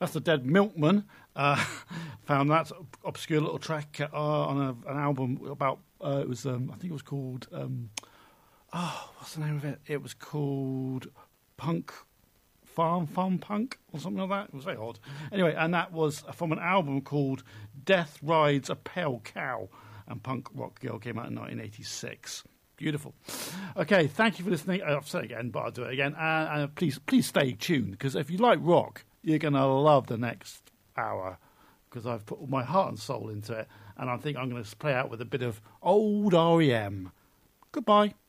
That's the Dead Milkmen. Found that obscure little track on an album about. It was I think it was called. What's the name of it? It was called Punk Farm Punk or something like that. It was very odd. Anyway, and that was from an album called Death Rides a Pale Cow, and Punk Rock Girl came out in 1986. Beautiful. Okay, thank you for listening. I've said it again, but I'll do it again. And please stay tuned, because if you like rock, you're going to love the next hour, because I've put all my heart and soul into it, and I think I'm going to play out with a bit of old REM. Goodbye.